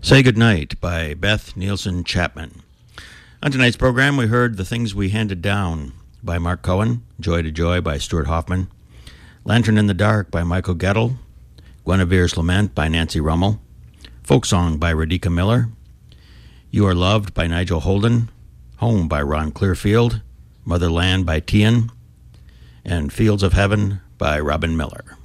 Say Goodnight by Beth Nielsen Chapman. On tonight's program, we heard The Things We Handed Down by Mark Cohen, Joy to Joy by Stuart Hoffman, Lantern in the Dark by Michael Gettle, Guinevere's Lament by Nancy Rummel, Folk Song by Radhika Miller, You Are Loved by Nigel Holden, Home by Ron Clearfield, Motherland by Tian, and Fields of Heaven by Robin Miller.